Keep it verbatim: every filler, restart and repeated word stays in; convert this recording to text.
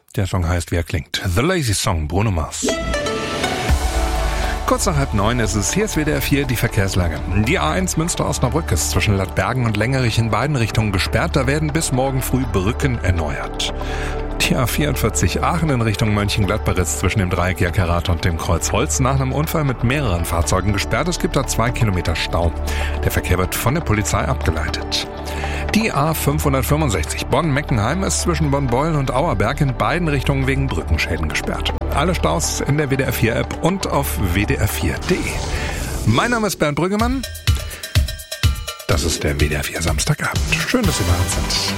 Der Song heißt, wie er klingt. The Lazy Song, Bruno Mars. Kurz nach halb neun ist es. Hier ist W D R vier, die Verkehrslage. Die A eins Münster-Osnabrück ist zwischen Ladbergen und Längerich in beiden Richtungen gesperrt. Da werden bis morgen früh Brücken erneuert. Die A vierundvierzig Aachen in Richtung Mönchengladbach ist zwischen dem Dreieck Jackerat und dem Kreuz Holz nach einem Unfall mit mehreren Fahrzeugen gesperrt. Es gibt da zwei Kilometer Stau. Der Verkehr wird von der Polizei abgeleitet. Die A fünfhundertfünfundsechzig Bonn-Meckenheim ist zwischen Bonn-Beulen und Auerberg in beiden Richtungen wegen Brückenschäden gesperrt. Alle Staus in der W D R vier App und auf w d r vier punkt d e. Mein Name ist Bernd Brüggemann. Das ist der W D R vier Samstagabend. Schön, dass Sie bei uns sind.